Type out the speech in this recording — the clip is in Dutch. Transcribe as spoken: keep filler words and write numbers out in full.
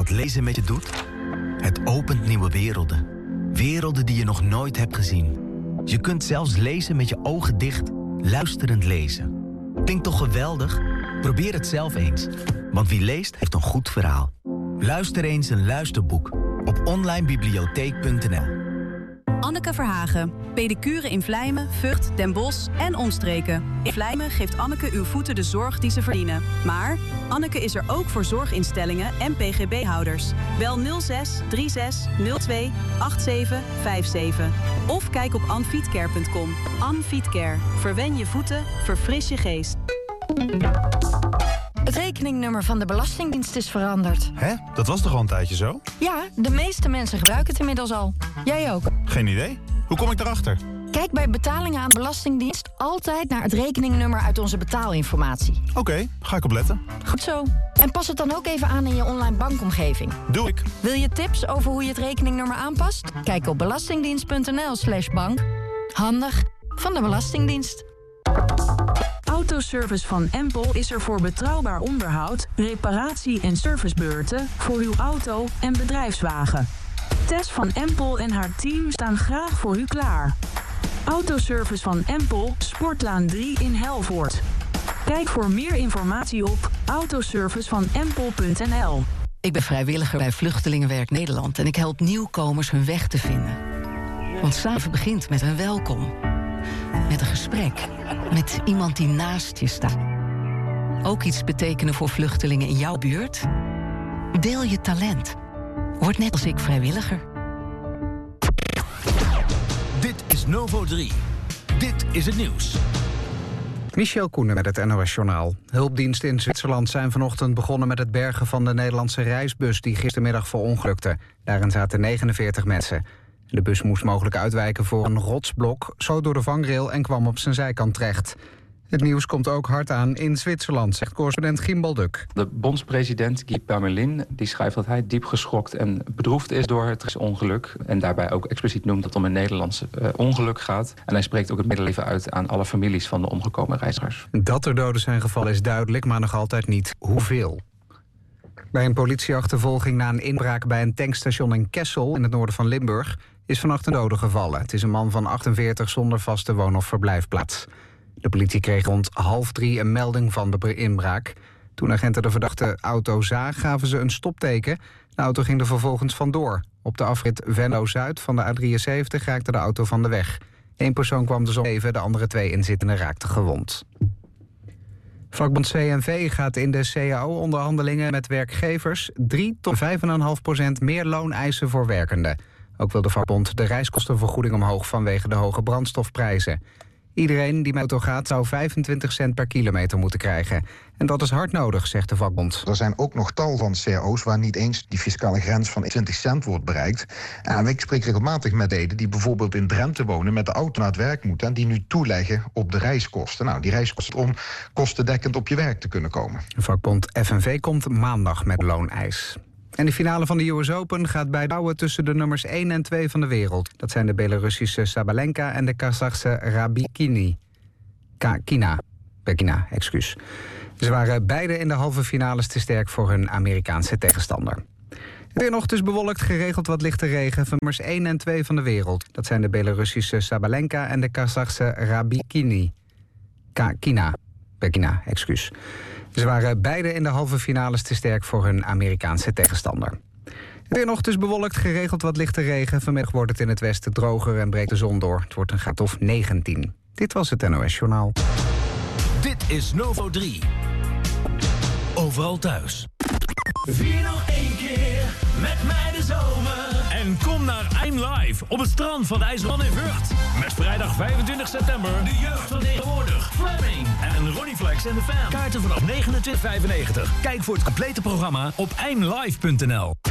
wat lezen met je doet? Het opent nieuwe werelden. Werelden die je nog nooit hebt gezien. Je kunt zelfs lezen met je ogen dicht, luisterend lezen. Klinkt toch geweldig? Probeer het zelf eens. Want wie leest, heeft een goed verhaal. Luister eens een luisterboek op onlinebibliotheek punt n l. Anneke Verhagen. Pedicure in Vlijmen, Vught, Den Bosch en omstreken. In Vlijmen geeft Anneke uw voeten de zorg die ze verdienen. Maar Anneke is er ook voor zorginstellingen en P G B-houders. Bel nul zes drie zes nul twee acht zeven vijf zeven. Of kijk op anfietcare punt com. Anfietcare. Verwen je voeten, verfris je geest. Het rekeningnummer van de Belastingdienst is veranderd. Hè? Dat was toch al een tijdje zo? Ja, de meeste mensen gebruiken het inmiddels al. Jij ook. Geen idee. Hoe kom ik daarachter? Kijk bij betalingen aan de Belastingdienst altijd naar het rekeningnummer uit onze betaalinformatie. Oké, okay, ga ik opletten. Goed zo. En pas het dan ook even aan in je online bankomgeving. Doe ik. Wil je tips over hoe je het rekeningnummer aanpast? Kijk op belastingdienst punt n l slash bank. Handig van de Belastingdienst. Autoservice van Empel is er voor betrouwbaar onderhoud, reparatie en servicebeurten voor uw auto en bedrijfswagen. Tess van Empel en haar team staan graag voor u klaar. Autoservice van Empel, Sportlaan drie in Helvoort. Kijk voor meer informatie op autoservice van empel punt n l. Ik ben vrijwilliger bij Vluchtelingenwerk Nederland en ik help nieuwkomers hun weg te vinden. Want samen begint met een welkom. Met een gesprek. Met iemand die naast je staat. Ook iets betekenen voor vluchtelingen in jouw buurt? Deel je talent. Word net als ik vrijwilliger. Dit is Novo drie. Dit is het nieuws. Michel Koenen met het N O S-journaal. Hulpdiensten in Zwitserland zijn vanochtend begonnen met het bergen van de Nederlandse reisbus die gistermiddag verongelukte. Daarin zaten negenenveertig mensen. De bus moest mogelijk uitwijken voor een rotsblok, zo door de vangrail en kwam op zijn zijkant terecht. Het nieuws komt ook hard aan in Zwitserland, zegt correspondent Gimbal Duk. De bondspresident Guy Parmelin die schrijft dat hij diep geschokt en bedroefd is door het ongeluk. En daarbij ook expliciet noemt dat het om een Nederlands uh, ongeluk gaat. En hij spreekt ook het medeleven uit aan alle families van de omgekomen reizigers. Dat er doden zijn gevallen is duidelijk, maar nog altijd niet hoeveel. Bij een politieachtervolging na een inbraak bij een tankstation in Kessel in het noorden van Limburg is vannacht een dode gevallen. Het is een man van achtenveertig zonder vaste woon- of verblijfplaats. De politie kreeg rond half drie een melding van de inbraak. Toen agenten de verdachte auto zagen, gaven ze een stopteken. De auto ging er vervolgens vandoor. Op de afrit Venlo-Zuid van de A drieënzeventig raakte de auto van de weg. Eén persoon kwam dus om leven, de andere twee inzittenden raakten gewond. Vakbond C N V gaat in de C A O-onderhandelingen met werkgevers drie tot vijf komma vijf procent meer loon eisen voor werkenden. Ook wil de vakbond de reiskostenvergoeding omhoog vanwege de hoge brandstofprijzen. Iedereen die met auto gaat zou vijfentwintig cent per kilometer moeten krijgen. En dat is hard nodig, zegt de vakbond. Er zijn ook nog tal van C A O's waar niet eens die fiscale grens van twintig cent wordt bereikt. En ik spreek regelmatig met leden die bijvoorbeeld in Drenthe wonen, met de auto naar het werk moeten en die nu toeleggen op de reiskosten. Nou, die reiskosten om kostendekkend op je werk te kunnen komen. De vakbond F N V komt maandag met looneis. En de finale van de U S Open gaat bij douwen tussen de nummers één en twee van de wereld. Dat zijn de Belarussische Sabalenka en de Kazachse Rabikina. Kina. Bekina, excuus. Ze waren beide in de halve finales te sterk voor hun Amerikaanse tegenstander. Weer nog dus bewolkt, geregeld wat lichte regen van nummers één en twee van de wereld. Dat zijn de Belarussische Sabalenka en de Kazachse Rabikina. Kina. Bekina, excuus. Ze waren beide in de halve finales te sterk voor hun Amerikaanse tegenstander. Weer nog dus bewolkt, geregeld wat lichte regen. Vanmiddag wordt het in het westen droger en breekt de zon door. Het wordt een graad of negentien. Dit was het N O S-journaal. Dit is Novo drie. Overal thuis. Vier nog één keer met mij de zomer. En kom naar I'm Live op het strand van de IJsselman in Vught. Met vrijdag vijfentwintig september de jeugd van tegenwoordig. Fleming en Ronnie Flex en de Fam. Kaarten vanaf negenentwintig vijfennegentig. Kijk voor het complete programma op I'm Live punt n l.